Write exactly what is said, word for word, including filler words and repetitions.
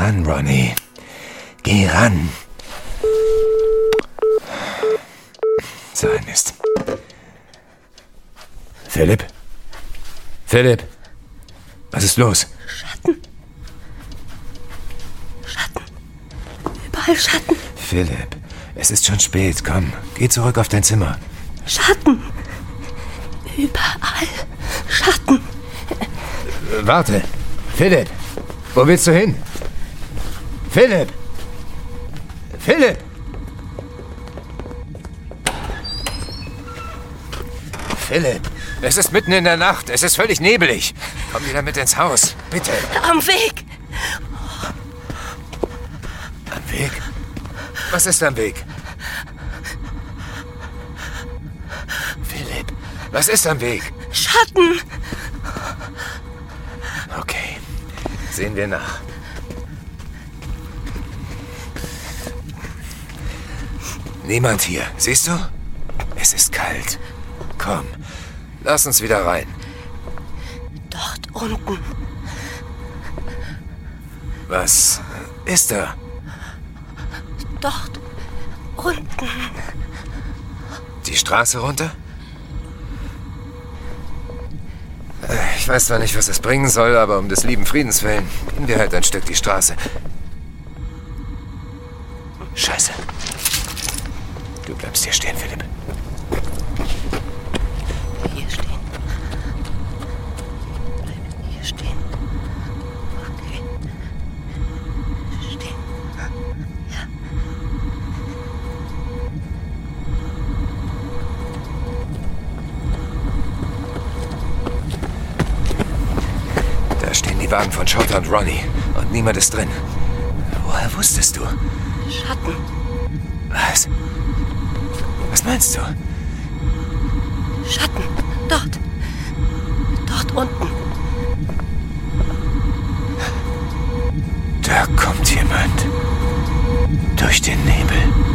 ran, Ronny. Geh ran. So ein Mist. Philipp? Philipp? Was ist los? Schatten. Schatten. Überall Schatten. Philipp, es ist schon spät. Komm, geh zurück auf dein Zimmer. Schatten. Überall Schatten. Äh, warte. Philipp, wo willst du hin? Philipp! Philipp! Philipp, es ist mitten in der Nacht. Es ist völlig nebelig. Komm wieder mit ins Haus. Bitte. Am Weg. Am Weg? Was ist am Weg? Philipp, was ist am Weg? Schatten. Okay, sehen wir nach. Niemand hier, siehst du? Es ist kalt. Komm, lass uns wieder rein. Dort unten. Was ist da? Dort unten. Die Straße runter? Ich weiß zwar nicht, was es bringen soll, aber um des lieben Friedens willen gehen wir halt ein Stück die Straße. Scheiße. Du bleibst hier stehen, Philipp. Hier stehen. Bleib hier stehen. Okay. Stehen. Ja. Da stehen die Wagen von Shorter und Ronny. Und niemand ist drin. Woher wusstest du? Schatten. Was? Was meinst du? Schatten. Dort. Dort unten. Da kommt jemand. Durch den Nebel.